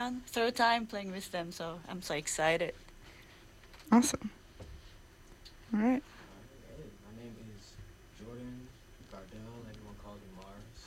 fun. Third time playing with them, so I'm so excited. Awesome. All right. Hey, my name is Jordan Gardell. Everyone calls me Mars.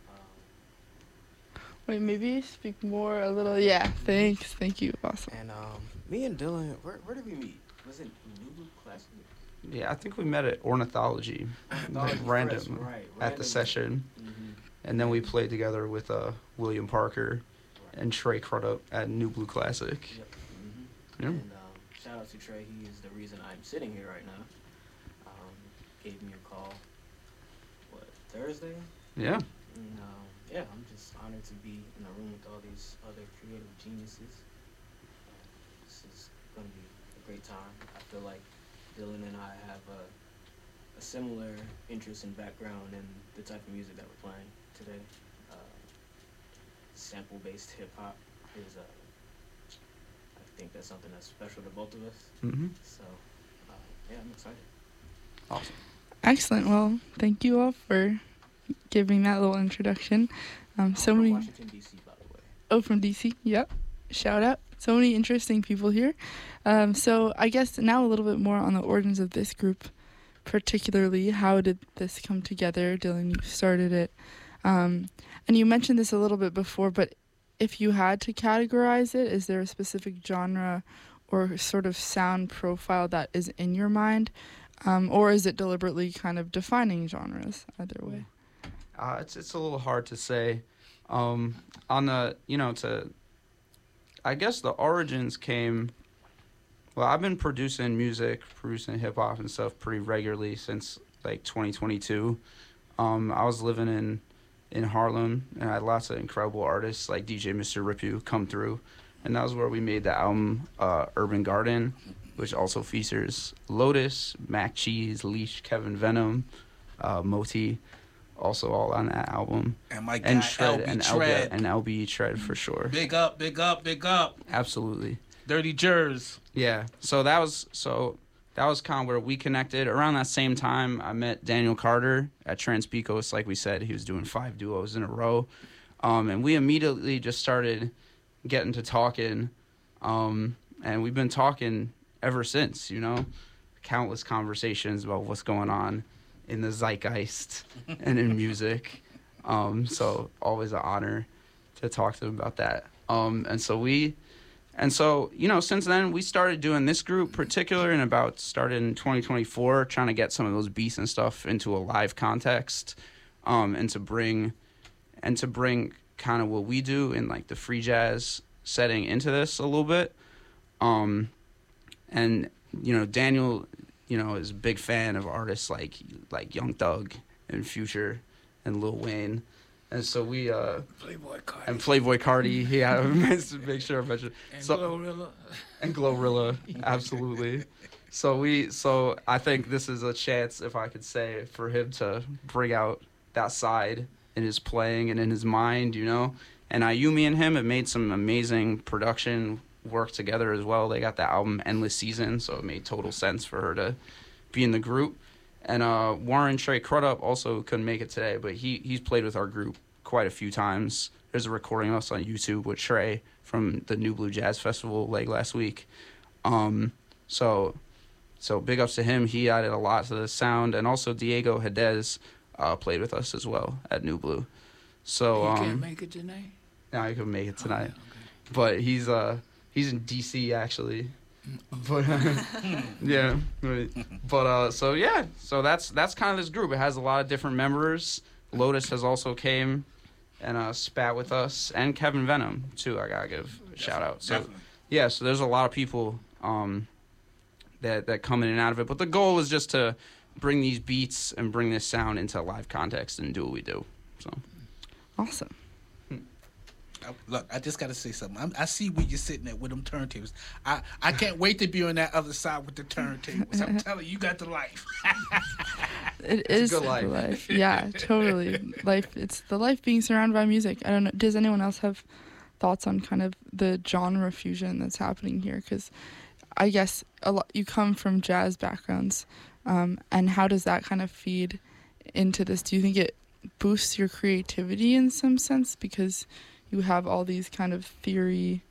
Wait, maybe speak more a little. Yeah, thanks. Thank you. Awesome. And me and Dylan, where did we meet? Was it New Classic? Yeah, I think we met at Ornithology, like random, right? at the session. Mm-hmm. And then we played together with William Parker Right. and Trey Crudup at New Blue Classic. Yep. Mm-hmm. Yeah. And shout out to Trey. He is the reason I'm sitting here right now. Gave me a call. What, Thursday? Yeah. And yeah, I'm just honored to be in a room with all these other creative geniuses. This is going to be a great time. I feel like Dylan and I have a similar interest and background in the type of music that we're playing today. Sample-based hip-hop is, I think that's something that's special to both of us. Mm-hmm. So, yeah, I'm excited. Awesome. Excellent. Well, thank you all for giving that little introduction. So From many. Washington, D.C., by the way. Oh, from DC. Yep. Shout out. So many interesting people here. So I guess now a little bit more on the origins of this group, particularly how did this come together? Dylan, you started it. And you mentioned this a little bit before, but if you had to categorize it, is there a specific genre or sort of sound profile that is in your mind? Or is it deliberately kind of defining genres either way? It's a little hard to say. On the, I guess the origins came, well, I've been producing music, producing hip-hop and stuff pretty regularly since, like, 2022. I was living in Harlem, and I had lots of incredible artists like DJ Mr. Ripu come through, and that was where we made the album Urban Garden, which also features Lotus, Mac Cheese, Leash, Kevin Venom, Moti, also all on that album. And my guy, And Shred, LB and Tread. LB Tread for sure. Big up, big up, big up. Absolutely. Dirty Jers. Yeah. So that was kind of where we connected. Around that same time, I met Daniel Carter at Transpicos. Like we said, he was doing 5 duos in a row. And we immediately just started getting to talking. And we've been talking ever since, countless conversations about what's going on in the zeitgeist and in music. So always an honor to talk to him about that. And so, since then, we started doing this group particular and started in 2024, trying to get some of those beats and stuff into a live context, and to bring kind of what we do in, like, the free jazz setting into this a little bit. And, Daniel, is a big fan of artists like Young Thug and Future and Lil Wayne. And so we Playboy Cardi. and Playboy Cardi, yeah, to make sure I mention. And So Glorilla. and Glorilla, absolutely. So I think this is a chance, if I could say, for him to bring out that side in his playing and in his mind, And Ayumi and him have made some amazing production work together as well. They got the album Endless Season, so it made total sense for her to be in the group. And Warren Trey Crudup also couldn't make it today, but he's played with our group quite a few times. There's a recording of us on YouTube with Trey from the New Blue Jazz Festival last week. So big ups to him. He added a lot to the sound, and also Diego Hedez played with us as well at New Blue. So You can't make it tonight? now he could make it tonight, Okay. but he's in DC actually. But yeah, but so that's kind of this group. It has a lot of different members. Lotus has also came and spat with us, and Kevin Venom too. I gotta give a shout out. So Definitely. yeah, so there's a lot of people that come in and out of it. But the goal is just to bring these beats and bring this sound into live context and do what we do. So Awesome. Look, I just got to say something. I see where you're sitting at with them turntables. I can't wait to be on that other side with the turntables. I'm telling you, you got the life. It is good the life. life. Yeah, totally. Life. It's the life being surrounded by music. I don't know. Does anyone else have thoughts on kind of the genre fusion that's happening here? Because I guess you come from jazz backgrounds, and how does that kind of feed into this? Do you think it boosts your creativity in some sense because you have all these kind of theory